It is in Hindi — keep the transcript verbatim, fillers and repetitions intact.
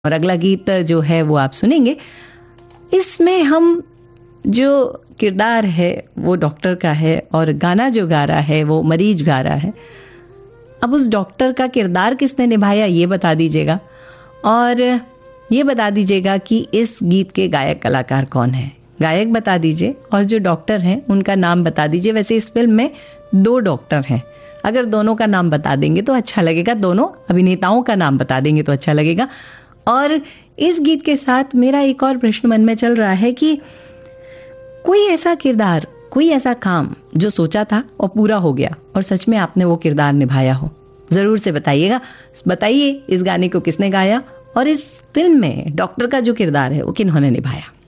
और अगला गीत जो है वो आप सुनेंगे। इसमें हम जो किरदार है वो डॉक्टर का है और गाना जो गा रहा है वो मरीज गा रहा है। अब उस डॉक्टर का किरदार किसने निभाया ये बता दीजिएगा, और ये बता दीजिएगा कि इस गीत के गायक कलाकार कौन है। गायक बता दीजिए और जो डॉक्टर हैं उनका नाम बता दीजिए। वैसे इस फिल्म में दो डॉक्टर हैं, अगर दोनों का नाम बता देंगे तो अच्छा लगेगा, दोनों अभिनेताओं का नाम बता देंगे तो अच्छा लगेगा। और इस गीत के साथ मेरा एक और प्रश्न मन में चल रहा है कि कोई ऐसा किरदार, कोई ऐसा काम जो सोचा था और पूरा हो गया और सच में आपने वो किरदार निभाया हो, ज़रूर से बताइएगा। बताइए इस गाने को किसने गाया और इस फिल्म में डॉक्टर का जो किरदार है वो किन्होंने निभाया।